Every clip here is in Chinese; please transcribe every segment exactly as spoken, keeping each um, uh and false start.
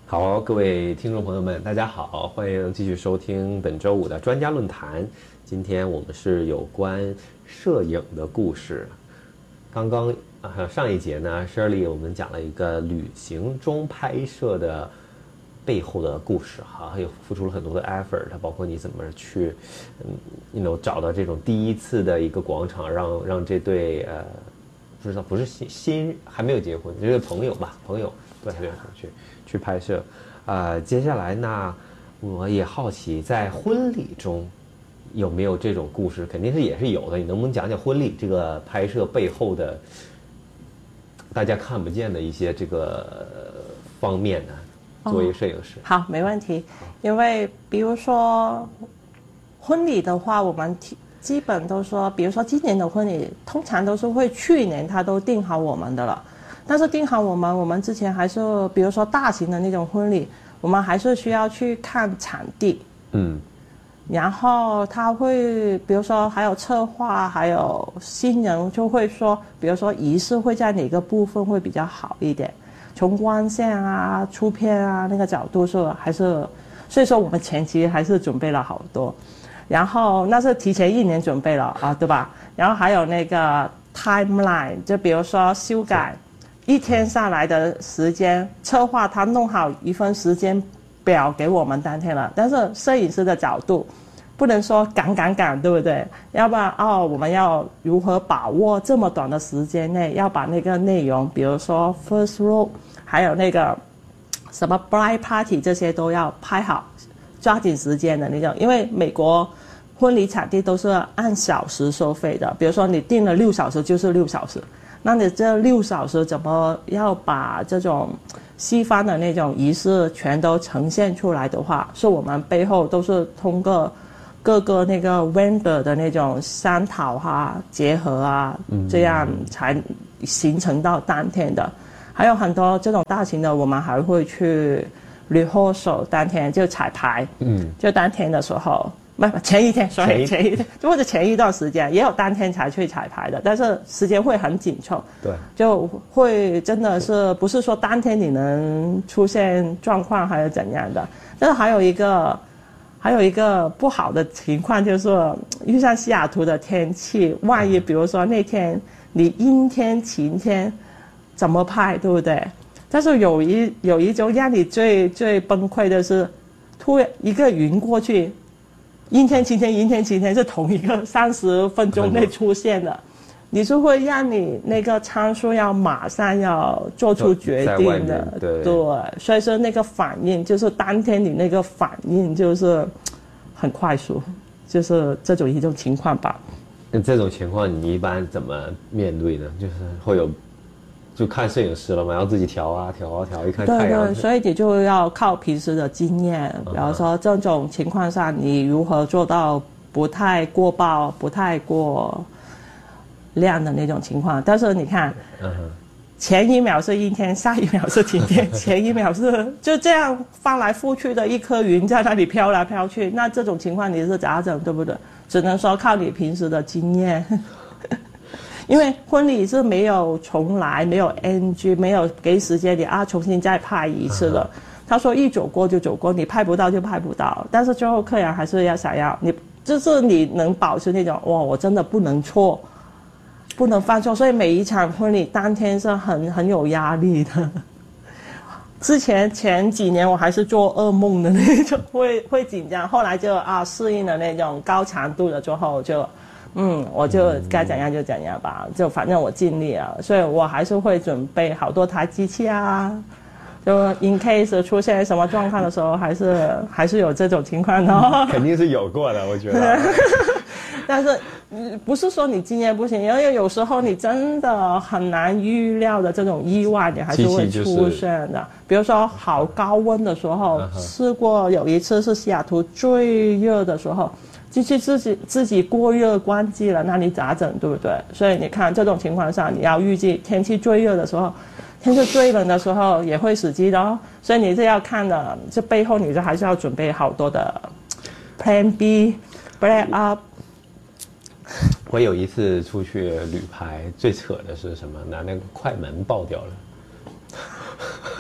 好，各位听众朋友们，大家好，欢迎继续收听本周五的专家论坛。今天我们是有关摄影的故事。刚刚啊，上一节呢 ，Shirley 我们讲了一个旅行中拍摄的背后的故事，哈，也付出了很多的 effort， 它包括你怎么去，嗯，you know 找到这种第一次的一个广场，让让这对呃，不知道不是新新还没有结婚，这个朋友吧，朋友对对去去拍摄，呃，接下来呢，我也好奇在婚礼中有没有这种故事，肯定是也是有的，你能不能讲讲婚礼这个拍摄背后的大家看不见的一些这个方面呢？作为摄影师、 哦、好，没问题。因为比如说婚礼的话，我们基本都说，比如说今年的婚礼，通常都是会去年他都定好我们的了。但是定好我们，我们之前还是比如说大型的那种婚礼，我们还是需要去看场地。嗯。然后他会，比如说还有策划，还有新人就会说，比如说仪式会在哪个部分会比较好一点。从光线啊、出片啊那个角度是还是，所以说我们前期还是准备了好多，然后那是提前一年准备了啊，对吧？然后还有那个 timeline， 就比如说修改，一天下来的时间，策划他弄好一份时间表给我们当天了，但是摄影师的角度，不能说赶赶赶，对不对？要不然哦，我们要如何把握这么短的时间内，要把那个内容，比如说 first row。还有那个什么 bride party 这些都要拍好，抓紧时间的那种。因为美国婚礼场地都是按小时收费的，比如说你定了六小时就是六小时，那你这六小时怎么要把这种西方的那种仪式全都呈现出来的话，是我们背后都是通过各个那个 vendor 的那种商讨啊、结合啊，这样才形成到当天的。还有很多这种大型的，我们还会去 rehearsal， 当天就彩排，嗯，就当天的时候，不不前一天，所以前一天或者前一段时间也有当天才去彩排的，但是时间会很紧凑， 对， 就会真的是不是说当天你能出现状况还是怎样的。但是还有一个还有一个不好的情况就是遇上西雅图的天气，万一比如说那天你阴天晴天。怎么拍，对不对？但是有一有一种让你最最崩溃的是，突然一个云过去，阴天晴天阴天晴天是同一个三十分钟内出现的，你是会让你那个参数要马上要做出决定的， 对对，所以说那个反应就是当天你那个反应就是很快速，就是这种一种情况吧。 那这种情况你一般怎么面对呢？就是会有。就看摄影师了嘛，然后自己调啊调啊调，一看太阳。 对对，所以你就要靠平时的经验，比方说这种情况下，你如何做到不太过曝、不太过亮的那种情况。但是你看，嗯、前一秒是阴天，下一秒是晴天，前一秒是就这样翻来覆去的一颗云在那里飘来飘去，那这种情况你是咋整，对不对？只能说靠你平时的经验。因为婚礼是没有重来，没有 N G， 没有给时间你啊重新再拍一次的。他说一走过就走过，你拍不到就拍不到。但是最后客人还是要想要你，就是你能保持那种哇，我真的不能错，不能犯错。所以每一场婚礼当天是很很有压力的。之前前几年我还是做噩梦的那种，会会紧张。后来就啊适应了那种高强度了之后就。嗯，我就该怎样就怎样吧，就反正我尽力了，所以我还是会准备好多台机器啊，就 in case 出现什么状况的时候，还是还是有这种情况的。 肯定是有过的，我觉得。 但是不是说你经验不行，因为有时候你真的很难预料的这种意外，你还是会出现的。比如说好高温的时候，试过有一次是西雅图最热的时候。机器自己自己过热关机了，那你咋整，对不对？所以你看这种情况下，你要预计天气最热的时候，天气最冷的时候也会死机的哦。所以你这要看的，这背后你就还是要准备好多的 Plan B、Plan Up。 我有一次出去旅拍，最扯的是什么？拿那个快门爆掉了。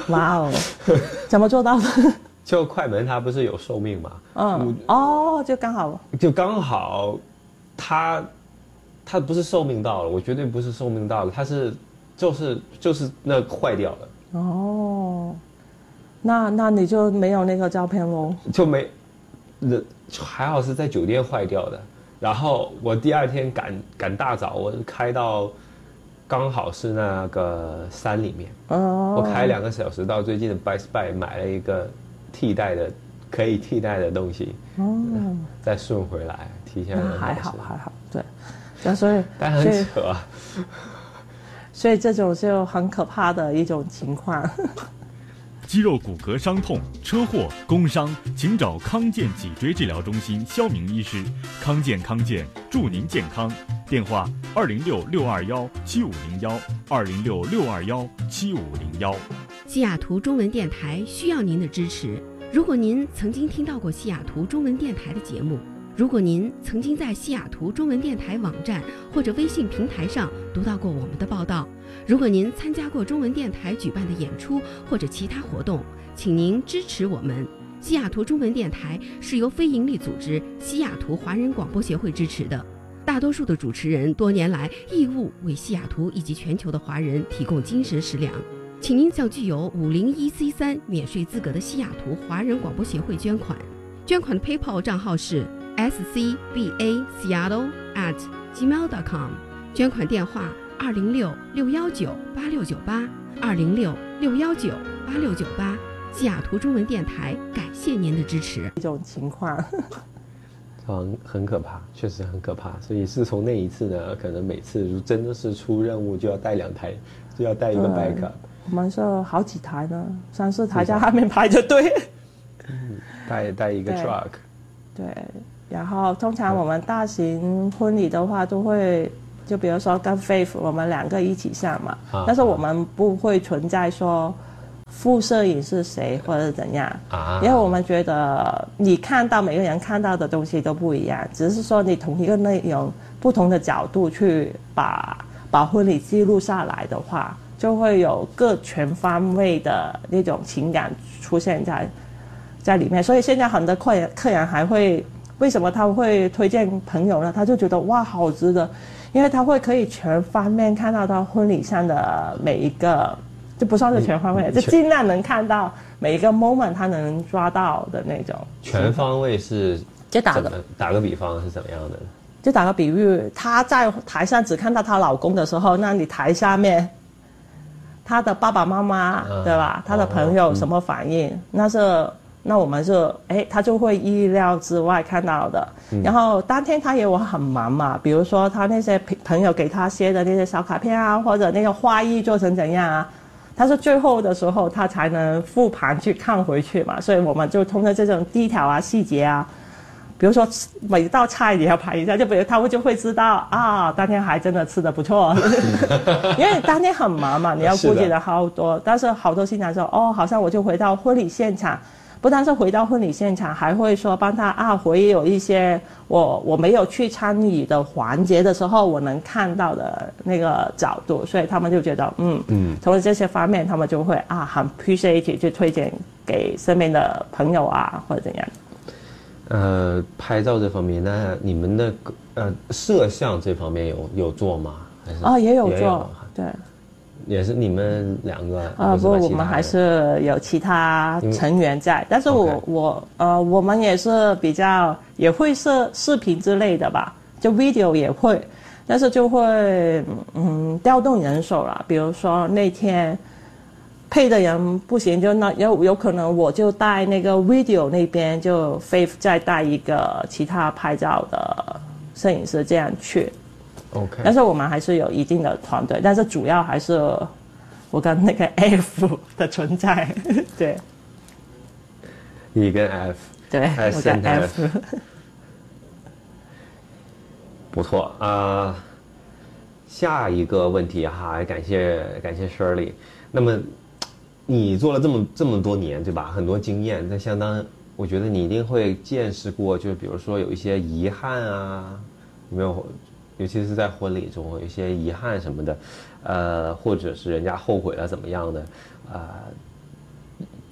哇哦，怎么做到的？ 就快门它不是有寿命嘛？ 嗯，哦，就刚好， 就刚好，它它不是寿命到了，我绝对不是寿命到了，它是就是就是那坏掉了。 哦，那那你就没有那个照片喽？ 就没，还好是在酒店坏掉的。然后我第二天赶赶大早，我开到刚好是那个山里面，哦，我开两个小时到最近的 Best Buy 买了一个替代的可以替代的东西，哦，再顺回来，提前两个小时。 还好还好，对，那所以但很扯啊。 所以这种就很可怕的一种情况。 肌肉骨骼伤痛、车祸、工伤，请找康健脊椎治疗中心肖明医师。康健康健，祝您健康。电话：二零六六二幺七五零幺，二零六六二幺七五零幺。 西雅图中文电台需要您的支持。如果您曾经听到过西雅图中文电台的节目，如果您曾经在西雅图中文电台网站或者微信平台上读到过我们的报道，如果您参加过中文电台举办的演出或者其他活动，请您支持我们。西雅图中文电台是由非营利组织西雅图华人广播协会支持的，大多数的主持人多年来义务为西雅图以及全球的华人提供精神食粮，请您向具有五零一 C 三免税资格的西雅图华人广播协会捐款。捐款的 PayPal 账号是 s c b a seattle at gmail dot com， 捐款电话二零六六幺九八六九八，二零六六幺九八六九八。西雅图中文电台感谢您的支持。 一种情况， 很很可怕，确实很可怕。所以自从那一次呢，可能每次真的是出任务就要带两台，就要带一个 backup。 我们是好几台呢，三四台在后面排着队。 嗯，带带一个 truck。 对，然后通常我们大型婚礼的话，都会就比如说跟 Faith 我们两个一起上嘛，啊、但是我们不会存在说副摄影是谁或者怎样，啊、因为我们觉得你看到每个人看到的东西都不一样，只是说你同一个内容不同的角度去把把婚礼记录下来的话，就会有各全方位的那种情感出现在在里面。所以现在很多客人客人还会，为什么他会推荐朋友呢？他就觉得哇好值得，因为他会可以全方面看到他婚礼上的每一个，就不算是全方位，就尽量能看到每一个 moment 他能抓到的那种。 全方位是就打个打个比方是怎么样的？ 就打个比喻，她在台上只看到她老公的时候，那你台下面她的爸爸妈妈、嗯、对吧？她的朋友什么反应？嗯、那是那我们是哎，她就会意料之外看到的。嗯、然后当天她也有很忙嘛，比如说她那些朋友给她写的那些小卡片啊，或者那个花艺做成怎样啊，她是最后的时候她才能复盘去看回去嘛，所以我们就通过这种低调啊、细节啊。比如说每道菜你要拍一下，就比如他们就会知道啊，当天还真的吃得不错，因为当天很忙嘛，你要顾及的好多。但是好多新娘说，哦，好像我就回到婚礼现场，不但是回到婚礼现场，还会说帮他啊回忆有一些我我没有去参与的环节的时候，我能看到的那个角度，所以他们就觉得嗯嗯，从这些方面，他们就会啊很 appreciate 去推荐给身边的朋友啊或者怎样。 呃，拍照这方面，那你们的呃摄像这方面有有做吗？还是哦，也有做，有对， 也是你们两个啊？不，我们还是有其他成员在，但是我、okay. 我呃，我们也是比较也会摄视频之类的吧，就 video 也会，但是就会嗯调动人手啦，比如说那天。配的人不行，就那有有可能我就带那个 video 那边，就 Faith 再带一个其他拍照的摄影师这样去。 OK。 但是我们还是有一定的团队，但是主要还是我跟那个 F 的存在。对。 你跟 F。 对，我跟 F。 不错啊、呃，下一个问题哈，感谢感谢 Shirley。那么。你做了这么这么多年，对吧？很多经验，那相当，我觉得你一定会见识过，就是比如说有一些遗憾啊，有没有？尤其是在婚礼中有一些遗憾什么的，呃，或者是人家后悔了怎么样的，呃，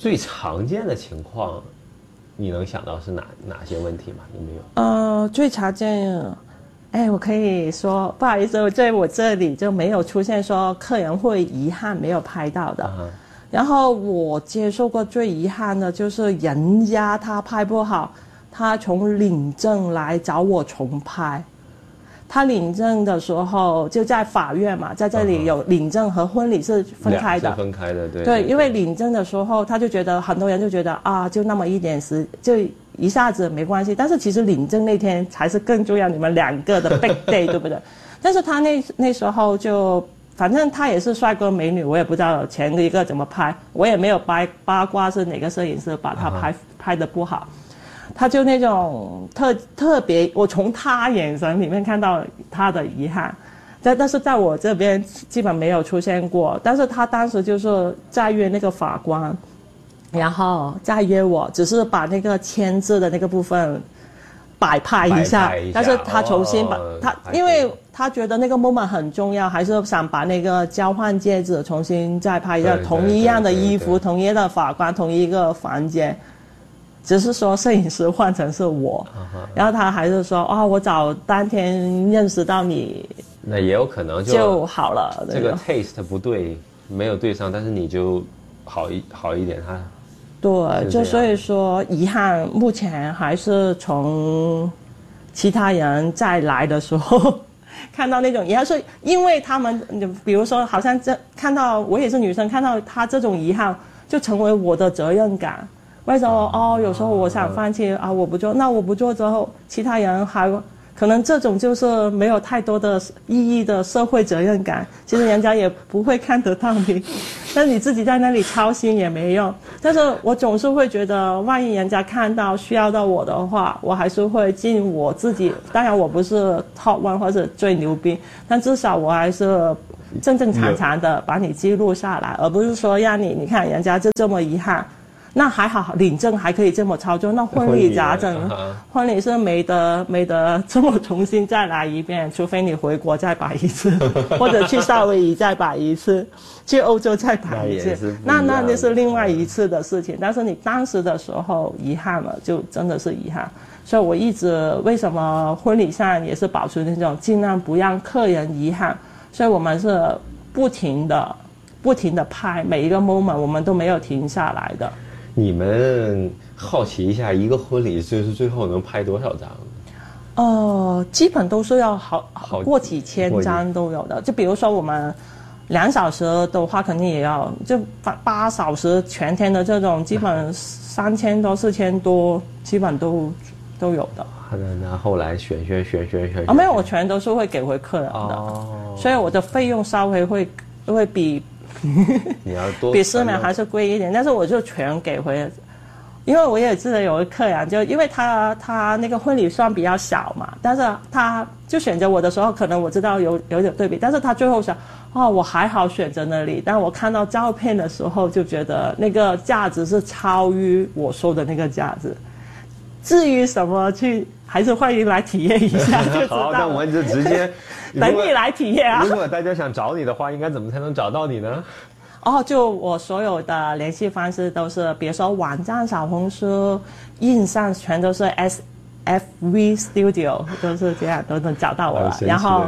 最常见的情况，你能想到是哪哪些问题吗？有没有？ 呃，最常见，哎，我可以说不好意思，我在我这里就没有出现说客人会遗憾没有拍到的。Uh-huh. 然后我接受过最遗憾的就是人家他拍不好，他从领证来找我重拍。他领证的时候就在法院嘛，在这里有领证和婚礼是分开的， 是分开的，对。 对，因为领证的时候他就觉得很多人就觉得啊，就那么一点时，就一下子没关系。但是其实领证那天才是更重要，你们两个的 big day， 对不对？但是他那那时候就，反正他也是帅哥美女，我也不知道前一个怎么拍，我也没有八八卦是哪个摄影师把他拍、uh-huh. 拍得不好。他就那种特特别，我从他眼神里面看到他的遗憾，但但是在我这边基本没有出现过。但是他当时就是在约那个法官，然后再约我，只是把那个签字的那个部分摆拍一下， 摆拍一下， 但是他重新把、 哦、 他，因为他觉得那个 moment 很重要，还是想把那个交换戒指重新再拍一下，同一样的衣服，同一的法官，同一个房间。只是说摄影师换成是我， uh-huh. 然后他还是说啊、哦，我早当天认识到你， 那也有可能就就好了。 这个 taste 不对，没有对上，但是你就好一好一点，他对，就所以说遗憾，目前还是从其他人再来的时候看到那种遗憾，是因为他们，比如说好像这看到我也是女生，看到他这种遗憾，就成为我的责任感。为什么哦？有时候我想放弃啊，我不做，那我不做之后，其他人还可能这种就是没有太多的意义的社会责任感，其实人家也不会看得到你，但你自己在那里操心也没用。但是我总是会觉得，万一人家看到需要到我的话，我还是会尽我自己。当然我不是 top one 或者最牛逼，但至少我还是正正常常的把你记录下来，而不是说让你你看人家就这么遗憾。那还好，领证还可以这么操作，那婚礼咋整？婚礼是没得没得这么重新再来一遍，除非你回国再摆一次，或者去夏威夷再摆一次，去欧洲再摆一次，那那就是另外一次的事情。但是你当时的时候遗憾了，就真的是遗憾。所以我一直为什么婚礼上也是保持那种尽量不让客人遗憾，所以我们是不停的不停的拍，每一个 moment 我们都没有停下来的。 你们好奇一下，一个婚礼就是最后能拍多少张？ 呃，基本都是要好好过几千张都有的。就比如说我们两小时的话，肯定也要就八八小时全天的这种，基本三千多、四千多，基本都都有的。 那那后来选选选选选啊，没有，我全都是会给回客人的， 哦、 所以我的费用稍微会会比。 你要多比师妹还是贵一点，但是我就全给回，因为我也记得有个客人，就因为他他那个婚礼算比较小嘛，但是他就选择我的时候，可能我知道有有点对比，但是他最后想，哦，我还好选择那里，但我看到照片的时候就觉得那个价值是超于我说的那个价值。至于什么去，还是欢迎来体验一下就知道。 好，那我们就直接等你来体验啊！ 如果大家想找你的话，应该怎么才能找到你呢？ 哦，就我所有的联系方式都是，比如说网站、小红书、印上全都是 S F V Studio， 都是这样都能找到我了。然后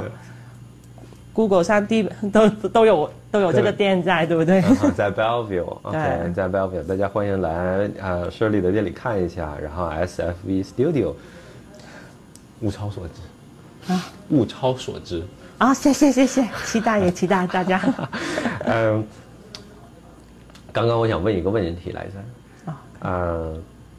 Google 上地都都有都有这个店在，对不对？ 嗯、在 Bellevue，OK，、okay, 在 Bellevue， 大家欢迎来呃 Shirley 的店里看一下。然后 S F V Studio， 物超所值啊，物超所值啊！谢谢谢谢，期待也期待大家。 嗯。刚刚我想问一个问题来着，啊，呃，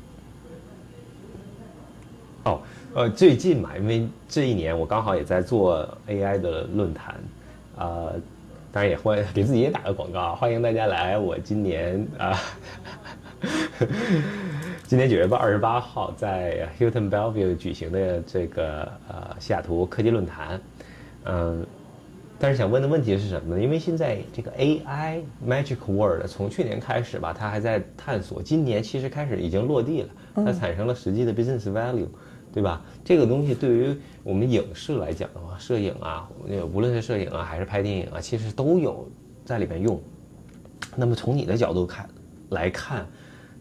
哦，呃，最近嘛，因为这一年我刚好也在做 A I 的论坛，呃，当然也欢给自己也打个广告，欢迎大家来我今年啊，呃、今年九月二十八号在 Hilton Bellevue 举行的这个呃西雅图科技论坛，嗯、呃。但是想问的问题是什么呢？因为现在这个 A I Magic Word 从去年开始吧，它还在探索，今年其实开始已经落地了，它产生了实际的 business value， 对吧？这个东西对于我们影视来讲的话，摄影啊，无论是摄影啊还是拍电影啊，其实都有在里面用。那么从你的角度看来看，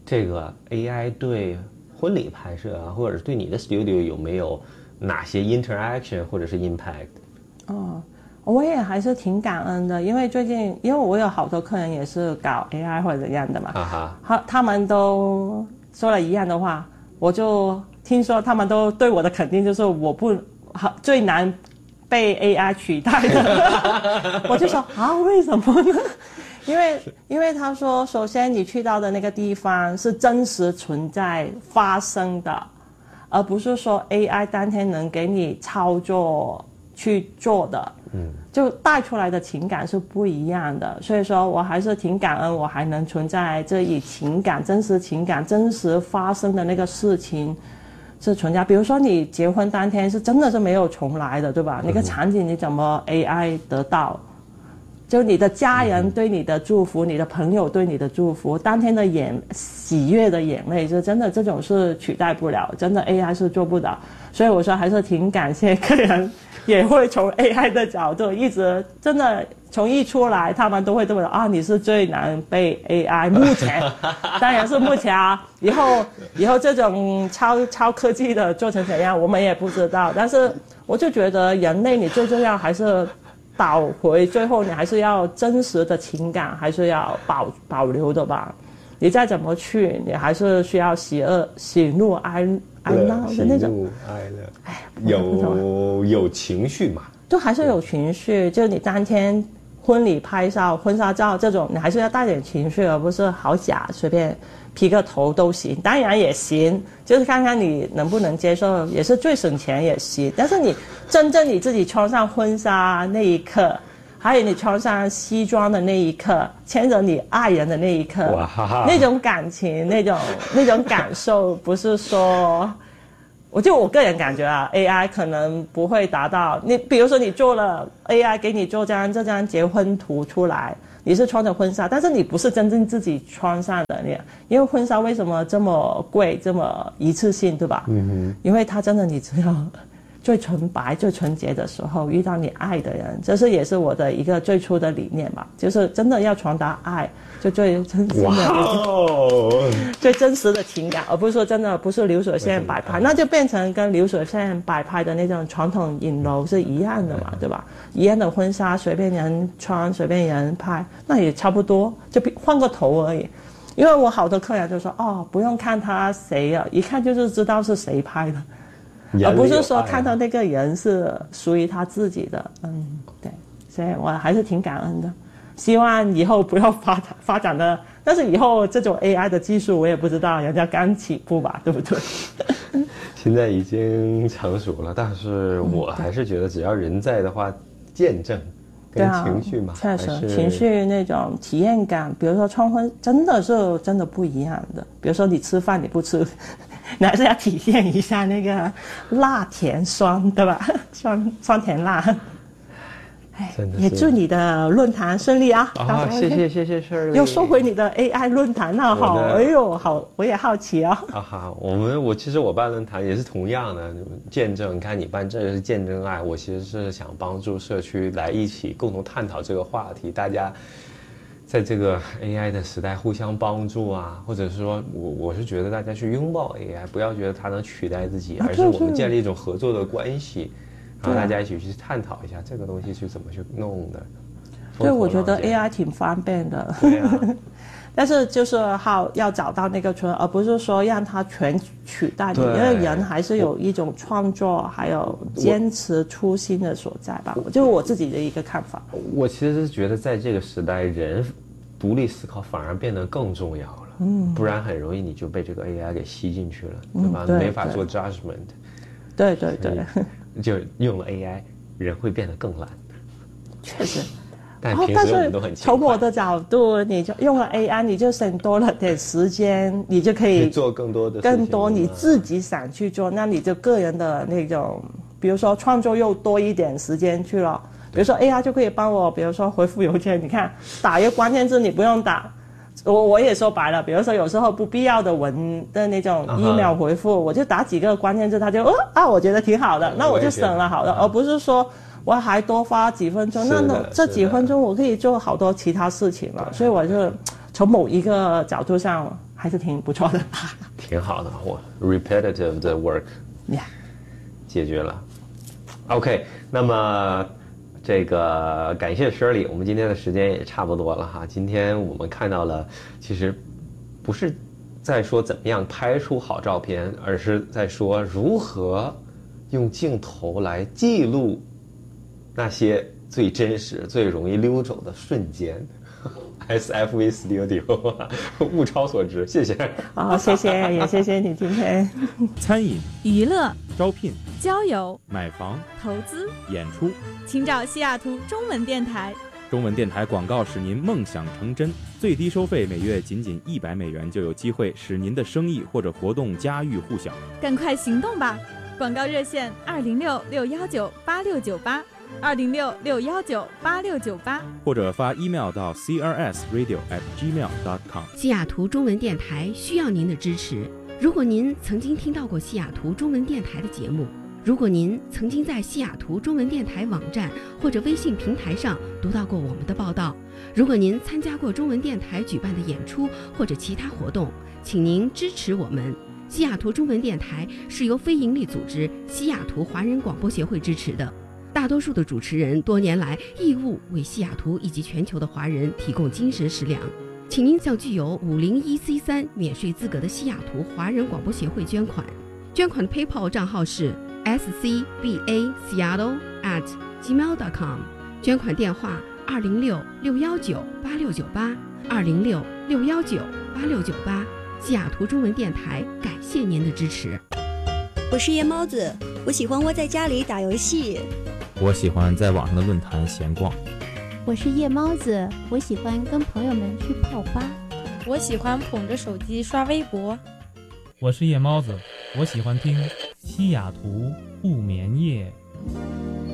这个 A I 对婚礼拍摄啊，或者是对你的 studio 有没有哪些 interaction 或者是 impact？ 哦，我也还是挺感恩的，因为最近因为我有好多客人也是搞 A I 或者怎样的嘛， 啊哈， 他他们都说了一样的话，我就听说他们都对我的肯定就是我不最难被 A I 取代的，我就说啊，为什么呢？因为因为他说，首先你去到的那个地方是真实存在发生的，而不是说 A I 当天能给你操作去做的，嗯，就带出来的情感是不一样的。所以说我还是挺感恩，我还能存在这以情感、真实情感、真实发生的那个事情是存在。比如说你结婚当天是真的是没有重来的，对吧？那个场景你怎么 A I 得到？就你的家人对你的祝福，你的朋友对你的祝福，当天的眼喜悦的眼泪，就真的这种是取代不了，真的 A I 是做不到。所以我说还是挺感谢客人，也会从 A I 的角度一直真的从一出来，他们都会这么说啊，你是最难被 A I。目前当然是目前啊，以后以后这种超超科技的做成怎样，我们也不知道。但是我就觉得人类你最重要还是导回最后，你还是要真实的情感，还是要保保留的吧。你再怎么去，你还是需要喜恶、喜怒哀哀闹的那种。喜怒哀乐，哎， 有有情绪嘛？ 就还是有情绪。就你当天婚礼拍照、婚纱照这种，你还是要带点情绪，而不是好假随便P个头都行，当然也行，就是看看你能不能接受，也是最省钱也行。但是你真正你自己穿上婚纱那一刻，还有你穿上西装的那一刻，牵着你爱人的那一刻，那种感情，那种那种感受，不是说，我就我个人感觉啊 ，A I 可能不会达到。你比如说你做了 A I 给你做张这张结婚图出来。你是穿着婚纱，但是你不是真正自己穿上的，你因为婚纱为什么这么贵，这么一次性，对吧？嗯哼，因为它真的你只有最纯白、最纯洁的时候遇到你爱的人，这是也是我的一个最初的理念吧，就是真的要传达爱，就最真实的、wow 最真实的情感，而不是说真的不是流水线摆拍，那就变成跟流水线摆拍的那种传统影楼是一样的嘛，对吧？一样的婚纱，随便人穿，随便人拍，那也差不多，就换个头而已。因为我好多客人就说，哦，不用看他谁啊，一看就是知道是谁拍的。而不是说看到那个人是属于他自己的，嗯，对，所以我还是挺感恩的。希望以后不要发展发展的，但是以后这种 A I 的技术我也不知道，人家刚起步吧，对不对？ 现在已经成熟了，但是我还是觉得只要人在的话，见证跟情绪嘛， 确实情绪那种体验感，比如说创婚真的是真的不一样的。比如说你吃饭你不吃。你还是要体验一下那个辣甜酸，对吧？酸酸甜辣。哎，也祝你的论坛顺利啊！ 啊，谢谢谢谢 Shirley。 又说回你的 A I 论坛了，好，哎呦，好，我也好奇啊。 啊哈，我们我其实我办论坛也是同样的，见证。你看你办这个是见证爱，我其实是想帮助社区来一起共同探讨这个话题，大家。在这个 A I 的时代互相帮助啊，或者是说我我是觉得大家去拥抱 A I， 不要觉得它能取代自己，而是我们建立一种合作的关系，然后大家一起去探讨一下这个东西是怎么去弄的。 对，我觉得 A I 挺方便的。 对啊。 但是就是好要找到那个纯，而不是说让它全取代你，因为人还是有一种创作还有坚持初心的所在吧，就是我自己的一个看法。 我其实是觉得在这个时代，人独立思考反而变得更重要了，嗯，不然很容易你就被这个 A I 给吸进去了，对吧？嗯、对没法做 judgment。 对对对， 就用了 A I， 人会变得更懒。 确实。 但平时我们都很从我的角度，你就用了 A I， 你就省多了点时间，你就可以做更多的更多你自己想去做，那你就个人的那种，比如说创作又多一点时间去了。比如说 A I 就可以帮我，比如说回复邮件，你看打一个关键字你不用打，我我也说白了，比如说有时候不必要的文的那种 email 回复， uh-huh. 我就打几个关键字，他就哦啊，我觉得挺好的，那我就省了好的，而不是说。我还多花几分钟，那那这几分钟我可以做好多其他事情了，所以我就从某一个角度上还是挺不错的。 挺好的，我 repetitive 的 work Yeah. 解决了。OK， 那么这个感谢 Shirley， 我们今天的时间也差不多了哈。今天我们看到了，其实不是在说怎么样拍出好照片，而是在说如何用镜头来记录那些最真实、最容易溜走的瞬间。S F V Studio， 物超所值，谢谢。 好，谢谢，也谢谢你今天。 餐饮、 娱乐、 招聘、 交友、 买房、 投资、 演出， 请找西雅图中文电台。 中文电台广告使您梦想成真，最低收费每月仅仅一百美元，就有机会使您的生意或者活动家喻户晓。 赶快行动吧！广告热线二零六六幺九八六九八。二零六六幺九八六九八， 或者发 email 到 c r s radio at gmail dot com。 西雅图中文电台需要您的支持。如果您曾经听到过西雅图中文电台的节目，如果您曾经在西雅图中文电台网站或者微信平台上读到过我们的报道，如果您参加过中文电台举办的演出或者其他活动，请您支持我们。西雅图中文电台是由非营利组织西雅图华人广播协会支持的。大多数的主持人多年来义务为西雅图以及全球的华人提供精神食粮，请您向具有五零一 C 三免税资格的西雅图华人广播协会捐款。捐款的 PayPal 账号是 s c b a seattle at gmail dot com， 捐款电话二零六六幺九八六九八二零六六幺九八六九八。西雅图中文电台感谢您的支持。 我是夜猫子，我喜欢窝在家里打游戏。 我喜欢在网上的论坛闲逛。 我是夜猫子，我喜欢跟朋友们去泡吧。 我喜欢捧着手机刷微博。 我是夜猫子，我喜欢听西雅图不眠夜。